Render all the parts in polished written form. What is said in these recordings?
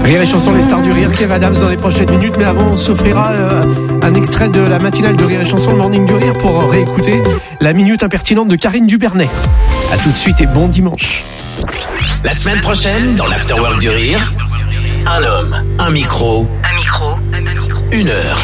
Rire et chanson, les stars du rire, Kev Adams dans les prochaines minutes. Mais avant, on s'offrira un extrait de la matinale de Rire et chanson, le Morning du Rire, pour réécouter la minute impertinente de Karine Dubernet. A tout de suite et bon dimanche. La semaine prochaine, dans l'Afterwork du Rire, un homme, un micro, une heure.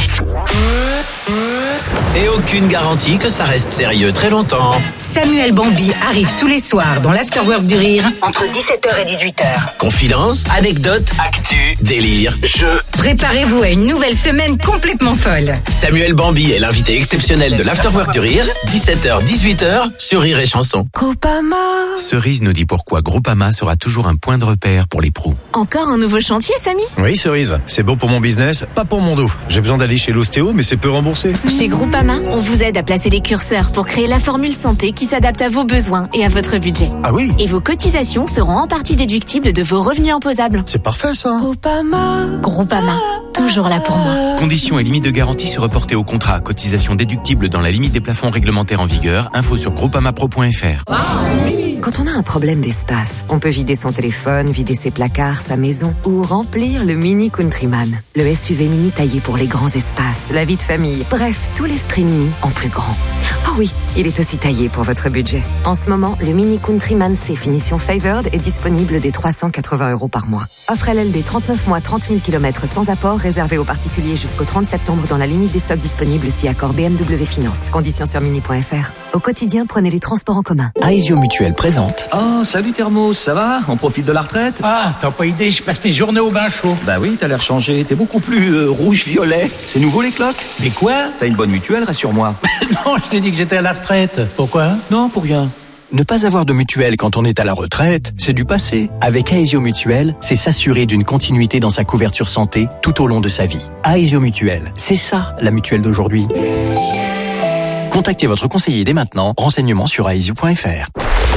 Et aucune garantie que ça reste sérieux très longtemps. Samuel Bambi arrive tous les soirs dans l'Afterwork du Rire entre 17h et 18h. Confidences, anecdotes, actu, délire, jeux. Préparez-vous à une nouvelle semaine complètement folle. Samuel Bambi est l'invité exceptionnel de l'Afterwork du Rire, 17h, 18h, sur Rire et Chanson. Groupama. Cerise nous dit pourquoi Groupama sera toujours un point de repère pour les pros. Encore un nouveau chantier, Samy? Oui, Cerise, c'est bon pour mon business, pas pour mon dos. J'ai besoin d'aller chez l'ostéo, mais c'est peu remboursé. Chez Groupama, on vous aide à placer les curseurs pour créer la formule santé qui s'adapte à vos besoins et à votre budget. Ah oui? Et vos cotisations seront en partie déductibles de vos revenus imposables. C'est parfait ça. Groupama, toujours là pour moi. Conditions et limites de garantie se reporter au contrat. Cotisation déductible dans la limite des plafonds réglementaires en vigueur. Info sur groupamapro.fr. Quand on a un problème d'espace, on peut vider son téléphone, vider ses placards, sa maison ou remplir le Mini Countryman. Le SUV mini taillé pour les grands espaces, la vie de famille, bref, tout l'esprit mini en plus grand. Oh oui, il est aussi taillé pour votre budget. En ce moment, le Mini Countryman C finition Favored est disponible dès 380 € par mois. Offre LLD 39 mois, 30 000 km sans apport, réservé aux particuliers jusqu'au 30 septembre dans la limite des stocks disponibles si accord BMW Finance. Conditions sur mini.fr. Au quotidien, prenez les transports en commun. Aesio Mutuelle présente. Oh, salut Thermos, ça va? On profite de la retraite? Ah, t'as pas idée, je passe mes journées au bain chaud. Bah oui, t'as l'air changé, t'es beaucoup plus rouge-violet. C'est nouveau les cloques? Mais quoi? T'as une bonne mutuelle, rassure-moi. Non, je t'ai dit que j'étais à la retraite. Pourquoi? Non, pour rien. Ne pas avoir de mutuelle quand on est à la retraite, c'est du passé. Avec Aesio Mutuelle, c'est s'assurer d'une continuité dans sa couverture santé tout au long de sa vie. Aesio Mutuelle, c'est ça la mutuelle d'aujourd'hui. Contactez votre conseiller dès maintenant. Renseignements sur aesio.fr.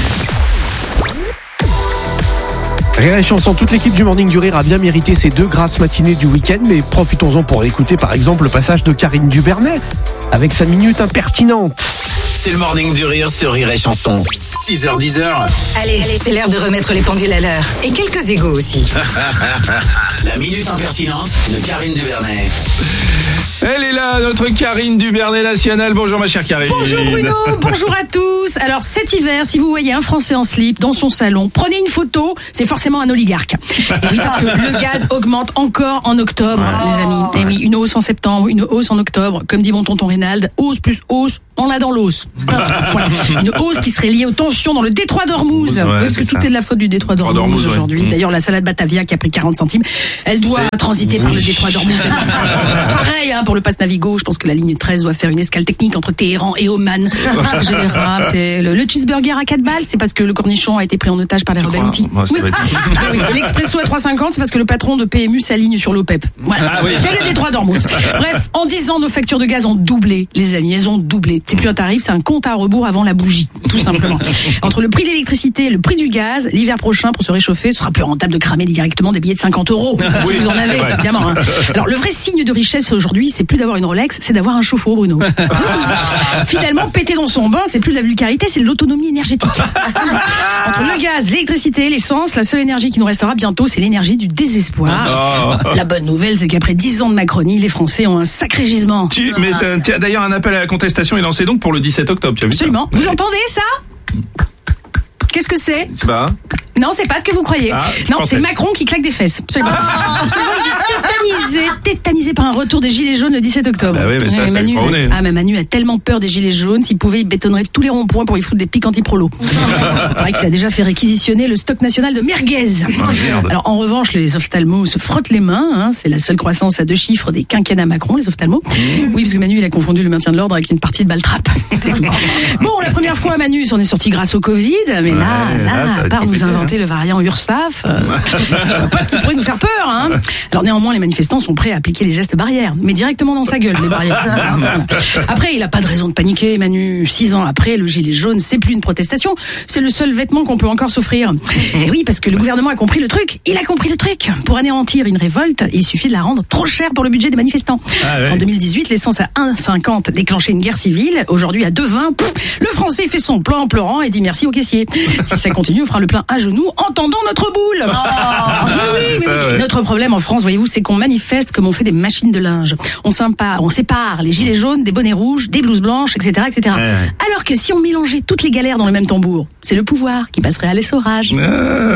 Rire et chanson, toute l'équipe du Morning du Rire a bien mérité ces 2 grasses matinées du week-end, mais profitons-en pour écouter par exemple le passage de Karine Dubernet avec sa minute impertinente. C'est le Morning du Rire sur Rire et Chanson. 6h, 10h. Allez, c'est l'heure de remettre les pendules à l'heure. Et quelques égos aussi. La minute impertinente de Karine Dubernet. Elle est là, notre Karine Dubernet nationale. Bonjour ma chère Karine. Bonjour Bruno, bonjour à tous. Alors cet hiver, si vous voyez un Français en slip dans son salon, prenez une photo, c'est forcément un oligarque. Et oui, parce que le gaz augmente encore en octobre, les amis. Et oui, une hausse en septembre, une hausse en octobre. Comme dit mon tonton Reynald, hausse plus hausse, on l'a dans l'os. Voilà. Une hausse qui serait liée aux tensions dans le détroit d'Ormuz. Ouais, parce que tout est de la faute du détroit d'Ormuz aujourd'hui. D'ailleurs, la salade Batavia qui a pris 40 centimes, elle doit transiter par le détroit d'Ormuz. Pareil, pour le pass Navigo, je pense que la ligne 13 doit faire une escale technique entre Téhéran et Oman. Général, c'est le cheeseburger à 4 balles, c'est parce que le cornichon a été pris en otage par les rebelles Houthis. Oui. Et l'expresso à 3,50, c'est parce que le patron de PMU s'aligne sur l'OPEP. Voilà. C'est le détroit d'Ormuz. Bref, en 10 ans, nos factures de gaz ont doublé, les amis, elles ont doublé. C'est plus un tarif, c'est un compte à rebours avant la bougie, tout simplement. Entre le prix de l'électricité et le prix du gaz, l'hiver prochain, pour se réchauffer, ce sera plus rentable de cramer directement des billets de 50 €. Si vous en avez, évidemment. Alors, le vrai signe de richesse aujourd'hui, c'est plus d'avoir une Rolex, c'est d'avoir un chauffe-eau, Bruno. Finalement, péter dans son bain, c'est plus de la vulgarité, c'est de l'autonomie énergétique. Entre le gaz, l'électricité, l'essence, la seule énergie qui nous restera bientôt, c'est l'énergie du désespoir. La bonne nouvelle, c'est qu'après 10 ans de Macronie, les Français ont un sacré gisement. Mais t'as d'ailleurs un appel à la contestation est lancé donc pour le 17 octobre, tu as vu? Absolument. Vous entendez ça? Qu'est-ce que c'est? C'est pas. Non, c'est pas ce que vous croyez. Non, c'est Macron qui claque des fesses. Absolument. Absolument, il est tétanisé par un retour des gilets jaunes le 17 octobre. Bah oui, mais ça, Manu, mais Manu a tellement peur des gilets jaunes, s'il pouvait, il bétonnerait tous les ronds-points pour y foutre des pics anti-prolo. Il paraît qu'il a déjà fait réquisitionner le stock national de merguez. Alors, en revanche, les ophtalmos se frottent les mains. C'est la seule croissance à 2 chiffres des quinquennats Macron, les ophtalmos. Oui, parce que Manu, il a confondu le maintien de l'ordre avec une partie de baltrap. C'est tout. Bon, la première fois, Manu s'en est sorti grâce au Covid, mais là, à part nous inventer le variant URSAF, je vois pas ce qui pourrait nous faire peur. Alors néanmoins, les manifestants sont prêts à appliquer les gestes barrières, mais directement dans sa gueule, les barrières. Après, il a pas de raison de paniquer, Manu. 6 ans après, le gilet jaune, c'est plus une protestation, c'est le seul vêtement qu'on peut encore s'offrir. Et oui, parce que le gouvernement a compris le truc. Il a compris le truc. Pour anéantir une révolte, il suffit de la rendre trop chère pour le budget des manifestants. En 2018, l'essence à 1,50 déclenchait une guerre civile. Aujourd'hui, à 2,20, le Français fait son plan en pleurant et dit merci au caissier. Si ça continue, on fera le plein à genoux en tendant notre boule. Mais oui, Ouais. Notre problème en France, voyez-vous, c'est qu'on manifeste comme on fait des machines de linge. On sépare les gilets jaunes des bonnets rouges, des blouses blanches, etc., etc. Ouais. Alors que si on mélangeait toutes les galères dans le même tambour, c'est le pouvoir qui passerait à l'essorage. Oui.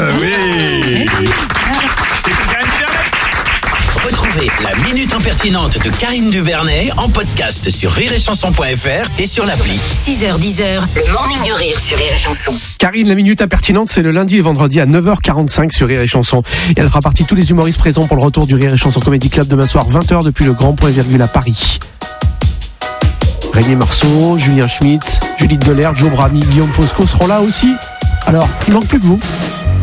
Retrouvez la Minute Impertinente de Karine Dubernet en podcast sur rireetchanson.fr et sur l'appli. 6h-10h, le Morning du Rire sur Rire et Chanson. Karine, la Minute Impertinente, c'est le lundi et vendredi à 9h45 sur Rire et Chanson. Et elle fera partie de tous les humoristes présents pour le retour du Rire et Chanson Comedy Club demain soir 20h depuis le Grand Point Virgule à Paris. Rémi Marceau, Julien Schmitt, Judith Delair, Joe Brami, Guillaume Fosco seront là aussi. Alors, il manque plus que vous.